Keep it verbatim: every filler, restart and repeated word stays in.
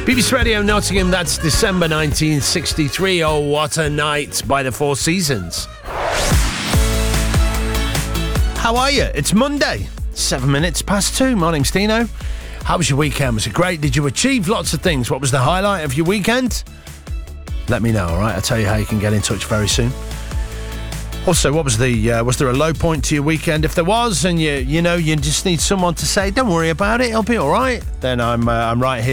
B B C Radio Nottingham, that's December nineteen sixty-three. Oh, what a night by the Four Seasons. How are you? It's Monday, seven minutes past two. My name's Dino. How was your weekend? Was it great? Did you achieve lots of things? What was the highlight of your weekend? Let me know, all right? I'll tell you how you can get in touch very soon. Also, what was the uh, was there a low point to your weekend? If there was, and you you know you just need someone to say, "Don't worry about it, it'll be all right," then I'm uh, I'm right here.